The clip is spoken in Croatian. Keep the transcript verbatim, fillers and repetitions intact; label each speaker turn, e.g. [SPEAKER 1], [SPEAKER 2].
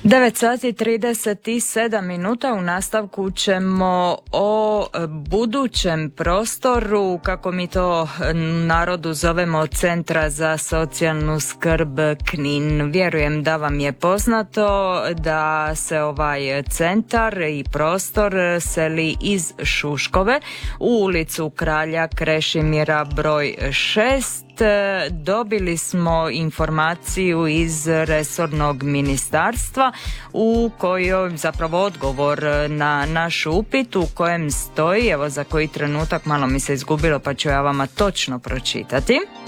[SPEAKER 1] devet sati trideset sedam minuta. U nastavku ćemo o budućem prostoru, kako mi to narodu zovemo, Centra za socijalnu skrb Knin. Vjerujem da vam je poznato da se ovaj centar i prostor seli iz Šuškove u ulicu Kralja Krešimira broj šest. Dobili smo informaciju iz resornog ministarstva u kojoj zapravo odgovor na naš upit u kojem stoji, evo za koji trenutak malo mi se izgubilo pa ću ja vama točno pročitati.